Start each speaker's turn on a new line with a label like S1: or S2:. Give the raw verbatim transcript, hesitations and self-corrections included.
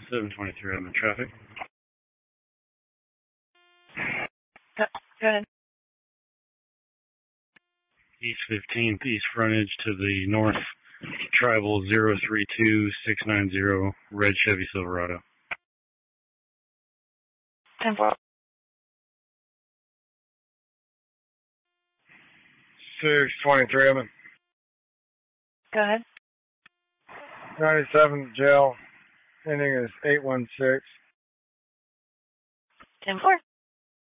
S1: seven twenty-three, I'm in traffic.
S2: Go, go ahead.
S1: East fifteenth, east frontage to the north, tribal zero three two six nine zero, red Chevy Silverado.
S2: ten four.
S3: six twenty-three, I'm in.
S2: Go ahead.
S3: ninety-seven jail. Ending is eight one six.
S2: ten four.